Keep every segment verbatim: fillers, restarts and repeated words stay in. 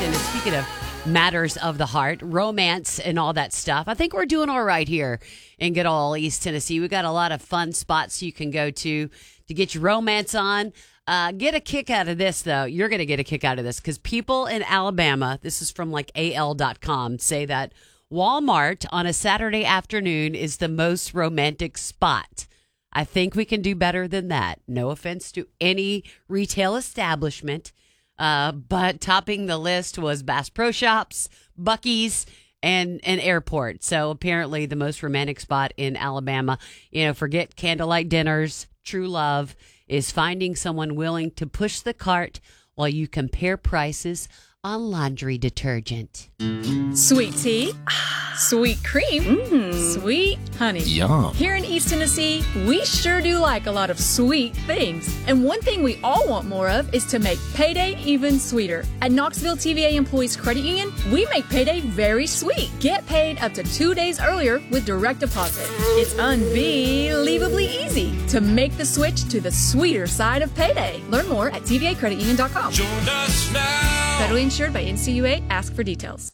Houston. And speaking of matters of the heart, romance and all that stuff, I think we're doing all right here in good old East Tennessee. We got a lot of fun spots you can go to to get your romance on. Uh, get a kick out of this, though. You're going to get a kick out of this because people in Alabama, this is from like A L dot com, say that Walmart on a Saturday afternoon is the most romantic spot. I think we can do better than that. No offense to any retail establishment, uh, but topping the list was Bass Pro Shops, Buc-ee's, and an airport. So apparently the most romantic spot in Alabama, you know, forget candlelight dinners, true love is finding someone willing to push the cart while you compare prices on laundry detergent. Sweet tea, sweet cream, mm. sweet honey. Yum. Here in East Tennessee, we sure do like a lot of sweet things. And one thing we all want more of is to make payday even sweeter. At Knoxville T V A Employees Credit Union, we make payday very sweet. Get paid up to two days earlier with direct deposit. It's unbelievably easy to make the switch to the sweeter side of payday. Learn more at T V A credit union dot com. Join us now. Federally insured by N C U A. Ask for details.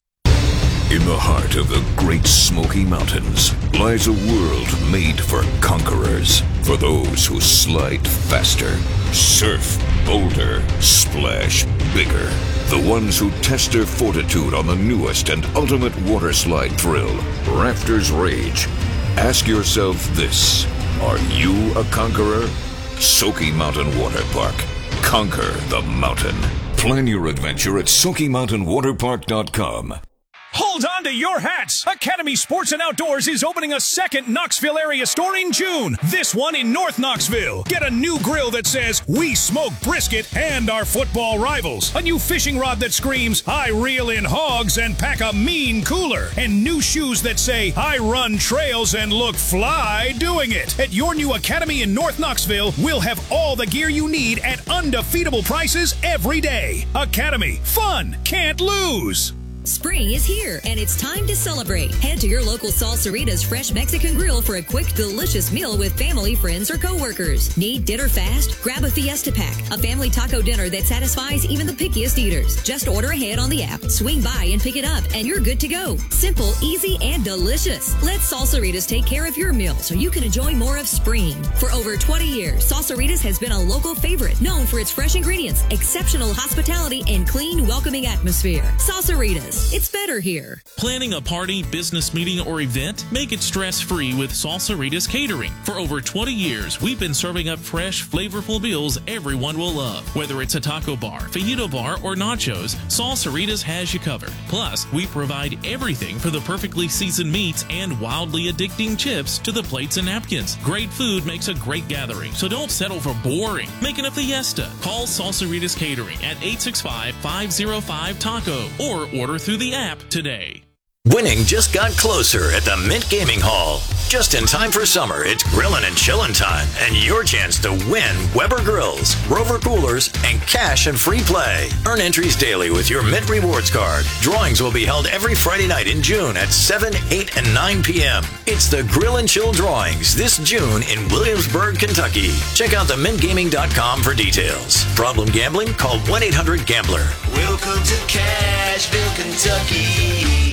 In the heart of the Great Smoky Mountains lies a world made for conquerors, for those who slide faster, surf bolder, splash bigger, the ones who test their fortitude on the newest and ultimate water slide thrill, Raptors Rage. Ask yourself this: are you a conqueror? Soaky Mountain Water Park. Conquer the mountain. Plan your adventure at soaky mountain water park dot com. Hold on to your hats! Academy Sports and Outdoors is opening a second Knoxville area store in June. This one in North Knoxville. Get a new grill that says, "We smoke brisket and our football rivals." A new fishing rod that screams, "I reel in hogs and pack a mean cooler." And new shoes that say, "I run trails and look fly doing it." At your new Academy in North Knoxville, we'll have all the gear you need at undefeatable prices every day. Academy. Fun. Can't lose. Spring is here, and it's time to celebrate. Head to your local Salsarita's Fresh Mexican Grill for a quick, delicious meal with family, friends, or coworkers. Need dinner fast? Grab a Fiesta Pack, a family taco dinner that satisfies even the pickiest eaters. Just order ahead on the app, swing by and pick it up, and you're good to go. Simple, easy, and delicious. Let Salsaritas take care of your meal so you can enjoy more of spring. For over twenty years, Salsaritas has been a local favorite, known for its fresh ingredients, exceptional hospitality, and clean, welcoming atmosphere. Salsaritas. It's better here. Planning a party, business meeting, or event? Make it stress-free with Salsaritas Catering. For over twenty years, we've been serving up fresh, flavorful meals everyone will love. Whether it's a taco bar, fajito bar, or nachos, Salsaritas has you covered. Plus, we provide everything for the perfectly seasoned meats and wildly addicting chips to the plates and napkins. Great food makes a great gathering, so don't settle for boring. Make it a fiesta. Call Salsaritas Catering at eight six five, five oh five, taco or order through the app today. Winning just got closer at the Mint Gaming Hall. Just in time for summer, it's grillin' and chillin' time, and your chance to win Weber Grills, Rover Coolers, and cash and free play. Earn entries daily with your Mint Rewards card. Drawings will be held every Friday night in June at seven, eight, and nine p.m. It's the Grill and Chill Drawings this June in Williamsburg, Kentucky. Check out the mint gaming dot com for details. Problem gambling? Call one eight hundred gambler. Welcome to Cashville, Kentucky.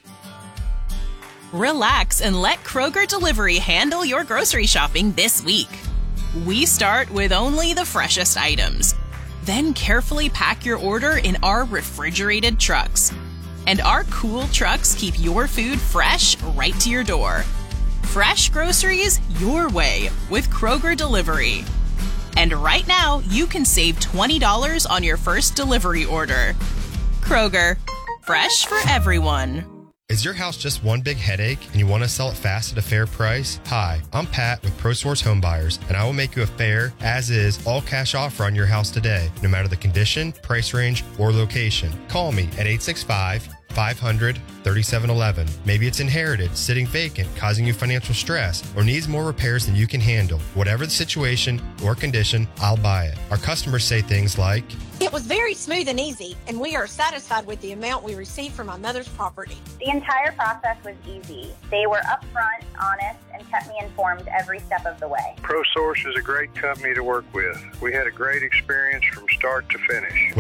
Relax and let Kroger Delivery handle your grocery shopping this week. We start with only the freshest items. Then carefully pack your order in our refrigerated trucks. And our cool trucks keep your food fresh right to your door. Fresh groceries your way with Kroger Delivery. And right now, you can save twenty dollars on your first delivery order. Kroger, fresh for everyone. Is your house just one big headache and you want to sell it fast at a fair price? Hi, I'm Pat with ProSource Home Buyers, and I will make you a fair, as-is, all-cash offer on your house today, no matter the condition, price range, or location. Call me at eight six five, five hundred, thirty-seven eleven. Maybe it's inherited, sitting vacant, causing you financial stress, or needs more repairs than you can handle. Whatever the situation or condition, I'll buy it. Our customers say things like, "It was very smooth and easy, and we are satisfied with the amount we received from my mother's property." The entire process was easy. They were upfront, honest, and kept me informed every step of the way. ProSource is a great company to work with. We had a great experience from start to finish.